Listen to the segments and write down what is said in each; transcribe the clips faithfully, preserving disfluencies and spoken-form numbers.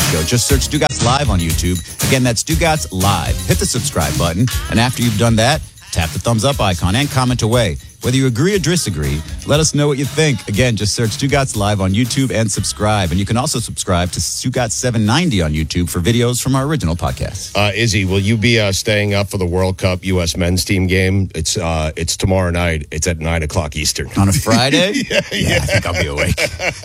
Mexico. Just search Stugotz Live on YouTube. Again, that's Stugotz Live. Hit the subscribe button, and after you've done that, tap the thumbs up icon and comment away. Whether you agree or disagree, let us know what you think. Again, just search Stugotz Live on YouTube and subscribe. And you can also subscribe to Stugotz seven ninety on YouTube for videos from our original podcast. Uh, Izzy, will you be uh, staying up for the World Cup U S men's team game? It's uh, it's tomorrow night. It's at nine o'clock Eastern. On a Friday? yeah, yeah, yeah, I think I'll be awake.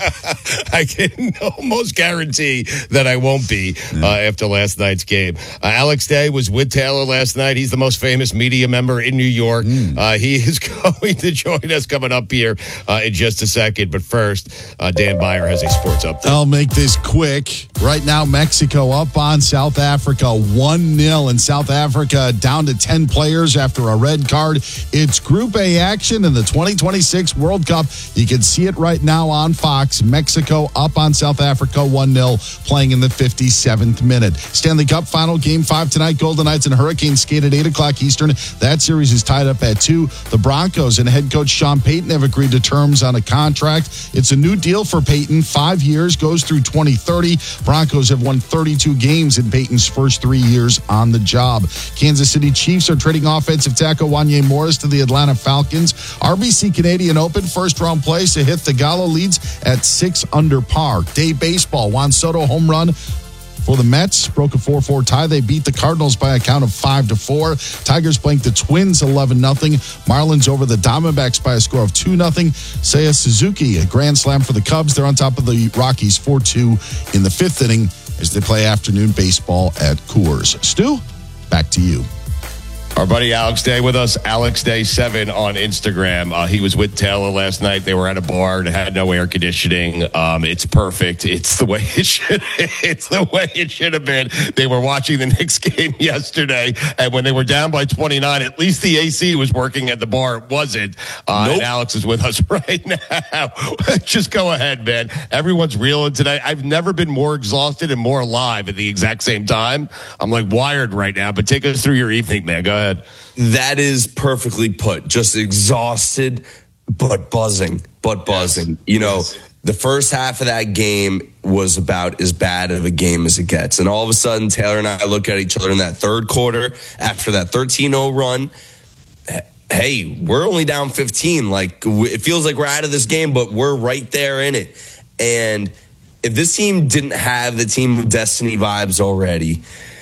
I can almost guarantee that I won't be uh, after last night's game. Uh, Alex Day was with Taylor last night. He's the most famous media member in New York. Mm. Uh, he is going to join us coming up here uh, in just a second. But first, uh, Dan Beyer has a sports update. I'll make this quick. Right now, Mexico up on South Africa one nil, and South Africa down to ten players after a red card. It's Group A action in the twenty twenty-six World Cup. You can see it right now on Fox. Mexico up on South Africa one nil, playing in the fifty-seventh minute. Stanley Cup final game five tonight. Golden Knights and Hurricanes skate at eight o'clock Eastern. That series is tied up at two. The Broncos and head coach Sean Payton have agreed to terms on a contract. It's a new deal for Payton. Five years, goes through twenty thirty. Broncos have won thirty-two games in Payton's first three years on the job. Kansas City Chiefs are trading offensive tackle Wanye Morris to the Atlanta Falcons. R B C Canadian Open first round place. A hit the Gallo leads at six under par. Day baseball. Juan Soto home run for the Mets, broke a four four tie. They beat the Cardinals by a count of five to four. Tigers blanked the Twins eleven nothing. Marlins over the Diamondbacks by a score of two nothing. Seiya Suzuki, a grand slam for the Cubs. They're on top of the Rockies four two in the fifth inning as they play afternoon baseball at Coors. Stu, back to you. Our buddy Alex Day with us, Alex Day seven on Instagram. Uh, he was with Taylor last night. They were at a bar that had no air conditioning. Um, it's perfect. It's the way it should. It's the way it should have been. They were watching the Knicks game yesterday, and when they were down by twenty-nine, at least the A C was working at the bar. It wasn't. Uh, nope. And Alex is with us right now. Just go ahead, man. Everyone's reeling today. I've never been more exhausted and more alive at the exact same time. I'm like wired right now. But take us through your evening, man. Go ahead. That is perfectly put. Just exhausted, but buzzing, but buzzing. Yes. You know, yes. The first half of that game was about as bad of a game as it gets. And all of a sudden, Taylor and I look at each other in that third quarter after that thirteen oh run. Hey, we're only down fifteen. Like, it feels like we're out of this game, but we're right there in it. And if this team didn't have the team of destiny vibes already,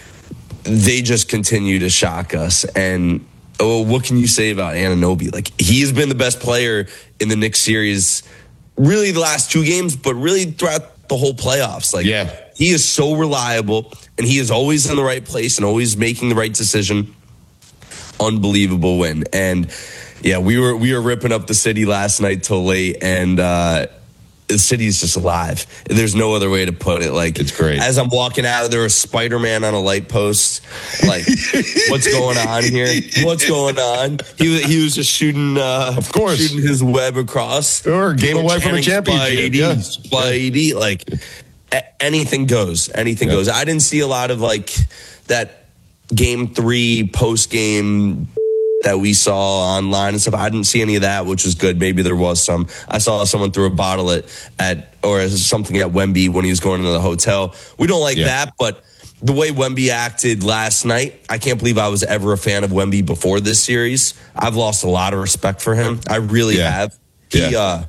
they just continue to shock us. And oh, what can you say about Anunoby? Like, he has been the best player in the Knicks series, really the last two games, but really throughout the whole playoffs. Like, yeah. He is so reliable, and he is always in the right place and always making the right decision. Unbelievable win. And yeah, we were we were ripping up the city last night till late, and uh the city is just alive. There's no other way to put it. Like, it's great. As I'm walking out, there was Spider-Man on a light post. Like, what's going on here? What's going on? He he was just shooting, uh, of course, shooting his web across. Sure, game away from a championship. Spidey, yeah. Spidey, like a- anything goes. Anything yeah. goes. I didn't see a lot of like that game three post game that we saw online and stuff. I didn't see any of that, which was good. Maybe there was some. I saw someone throw a bottle at, at or something at Wemby when he was going into the hotel. We don't like yeah. that, but the way Wemby acted last night, I can't believe I was ever a fan of Wemby before this series. I've lost a lot of respect for him. I really yeah. have. He, yeah. uh,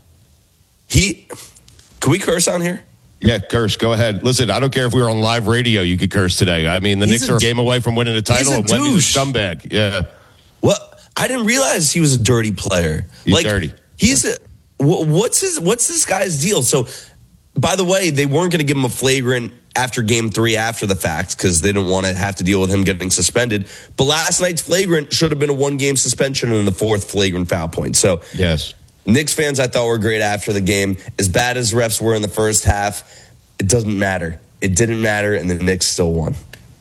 he, can we curse on here? Yeah, curse. Go ahead. Listen, I don't care if we were on live radio, you could curse today. I mean, the he's Knicks are a game away from winning the title, and Wemby's a scumbag. Yeah. Well, I didn't realize he was a dirty player. He's like, dirty. He's a, what's his what's this guy's deal? So, by the way, they weren't going to give him a flagrant after game three after the fact because they didn't want to have to deal with him getting suspended. But last night's flagrant should have been a one game suspension and the fourth flagrant foul point. So, yes, Knicks fans I thought were great after the game. As bad as refs were in the first half, it doesn't matter. It didn't matter, and the Knicks still won.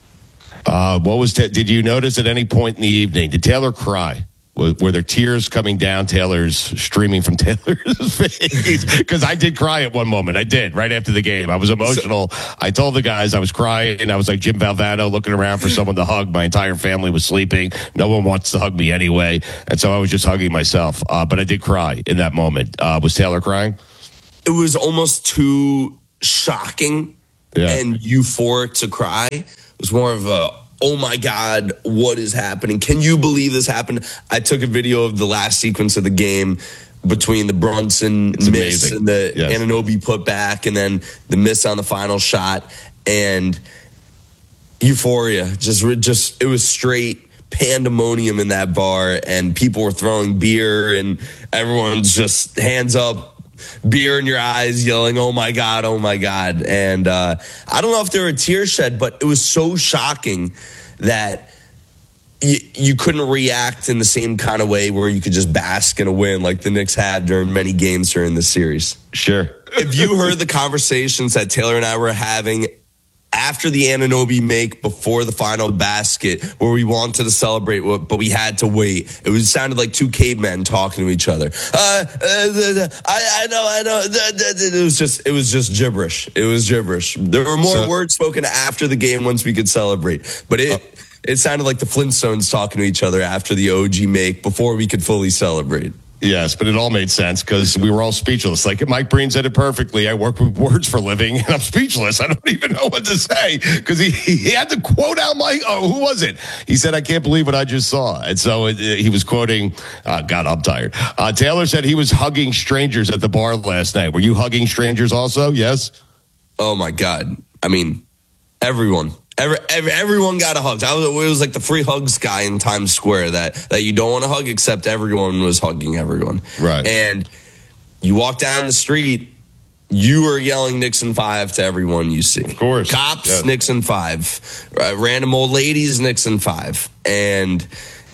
Uh, what was t- did you notice at any point in the evening? Did Taylor cry? Were, were there tears coming down Taylor's, streaming from Taylor's face? Because I did cry at one moment. I did, right after the game. I was emotional. I told the guys I was crying, and I was like Jim Valvano looking around for someone to hug. My entire family was sleeping. No one wants to hug me anyway. And so I was just hugging myself. Uh, but I did cry in that moment. Uh, was Taylor crying? It was almost too shocking yeah. and euphoric to cry. It was more of a, oh my God, what is happening? Can you believe this happened? I took a video of the last sequence of the game between the Brunson It's miss amazing. and the Yes. Anunoby put back and then the miss on the final shot. And euphoria, just, just it was straight pandemonium in that bar, and people were throwing beer and everyone's just hands up, beer in your eyes, yelling, oh my God, oh my God. And uh, I don't know if there were tears shed, but it was so shocking that you, you couldn't react in the same kind of way where you could just bask in a win like the Knicks had during many games during the series. Sure. If you heard the conversations that Taylor and I were having after the Anunoby make before the final basket, where we wanted to celebrate, but we had to wait. It was sounded like two cavemen talking to each other. Uh, uh, I, I know, I know. It was just, it was just gibberish. It was gibberish. There were more So, words spoken after the game once we could celebrate, but it. Uh, It sounded like the Flintstones talking to each other after the O G make before we could fully celebrate. Yes, but it all made sense because we were all speechless. Like Mike Breen said it perfectly. I work with words for a living, and I'm speechless. I don't even know what to say because he, he had to quote out my, oh, who was it? He said, I can't believe what I just saw. And so it, it, he was quoting, uh, God, I'm tired. Uh, Taylor said he was hugging strangers at the bar last night. Were you hugging strangers also? Yes? Oh, my God. I mean, everyone. Every, every, everyone got a hug. I was, it was like the free hugs guy in Times Square that, that you don't want to hug, except everyone was hugging everyone. Right. And you walk down the street, you are yelling Nixon five to everyone you see. Of course. Cops, yes. Nixon five. Uh, random old ladies, Nixon five. And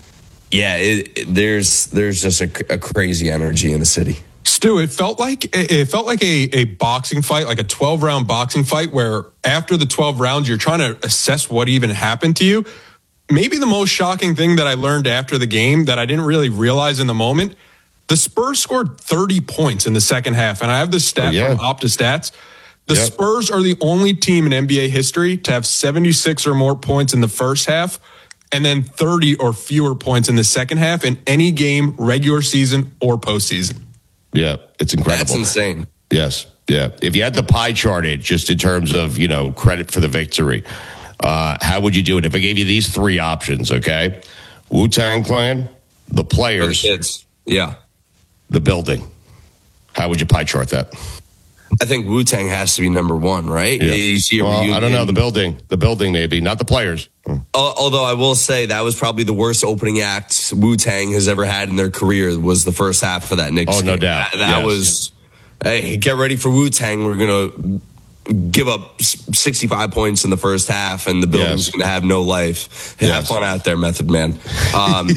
yeah, it, it, there's there's just a, a crazy energy in the city. Stu, it felt like it felt like a, a boxing fight, like a twelve round boxing fight where after the twelve rounds, you're trying to assess what even happened to you. Maybe the most shocking thing that I learned after the game that I didn't really realize in the moment, the Spurs scored thirty points in the second half. And I have the stat oh, yeah. from OptaStats. The yep. Spurs are the only team in N B A history to have seventy-six or more points in the first half and then thirty or fewer points in the second half in any game, regular season or postseason. Yeah, it's incredible. That's insane. Yes, yeah. If you had the pie chart it just in terms of, you know, credit for the victory, uh, how would you do it? If I gave you these three options, okay? Wu-Tang Clan, the players, For the kids. Yeah. the building. How would you pie chart that? I think Wu-Tang has to be number one, right? Yeah. You see a Well, I reunion. don't know. The building. The building, maybe. Not the players. Although I will say that was probably the worst opening act Wu-Tang has ever had in their career was the first half of that Knicks Oh, no game. doubt. That, that Yes. was, hey, get ready for Wu-Tang. We're going to give up sixty-five points in the first half, and the building's Yes. going to have no life. Have Yes. fun out there, Method Man. Um,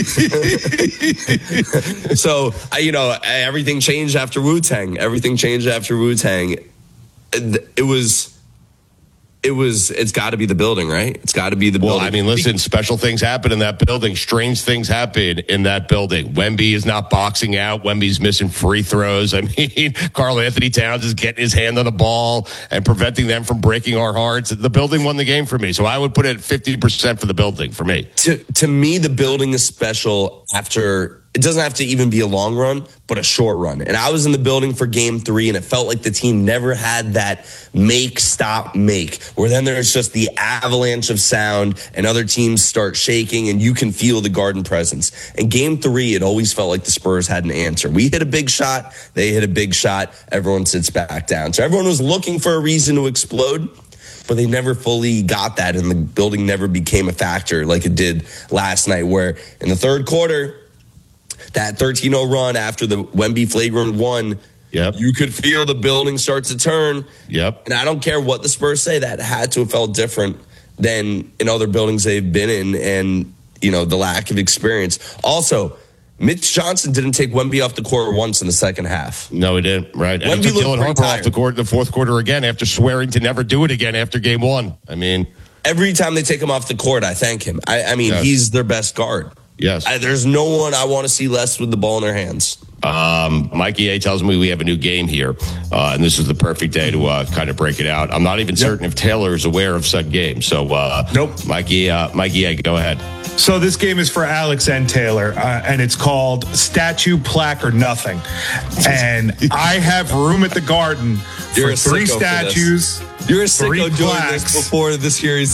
so, I, you know, everything changed after Wu-Tang. Everything changed after Wu-Tang. It, it was... It was, it's got to be the building, right? It's got to be the Well, building. I mean, listen, special things happen in that building. Strange things happen in that building. Wemby is not boxing out. Wemby's missing free throws. I mean, Karl Anthony Towns is getting his hand on the ball and preventing them from breaking our hearts. The building won the game for me. So I would put it fifty percent for the building for me. To, to me, the building is special after, it doesn't have to even be a long run, but a short run. And I was in the building for game three, and it felt like the team never had that make, stop, make, where then there's just the avalanche of sound and other teams start shaking and you can feel the Garden presence. In game three, it always felt like the Spurs had an answer. We hit a big shot, they hit a big shot, everyone sits back down. So everyone was looking for a reason to explode, but they never fully got that, and the building never became a factor like it did last night, where in the third quarter, that thirteen oh run after the Wemby flagrant one, Yep. you could feel the building start to turn. Yep. And I don't care what the Spurs say, that had to have felt different than in other buildings they've been in, and, you know, the lack of experience. Also, Mitch Johnson didn't take Wemby off the court once in the second half. No, he didn't. Right. And Wemby he took looked Dylan pretty Harper off tired. the court in the fourth quarter again after swearing to never do it again after game one. I mean, Every time they take him off the court, I thank him. I, I mean, Yes. he's their best guard. yes. I, there's no one I want to see less with the ball in their hands. Um, Mikey A tells me we have a new game here, uh, and this is the perfect day to uh, kind of break it out. I'm not even certain if Taylor is aware of said game. So, uh, Nope. Mikey, uh, Mikey A, go ahead. So this game is for Alex and Taylor, uh, and it's called Statue, Plaque, or Nothing. And I have room at the Garden You're for a three sicko for this. statues You're a Three sicko doing plaques. this before the series